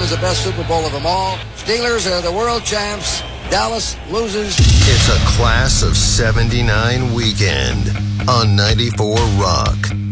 is the best Super Bowl of them all. Steelers are the world champs. Dallas loses. It's a Class of 79 weekend on 94 Rock.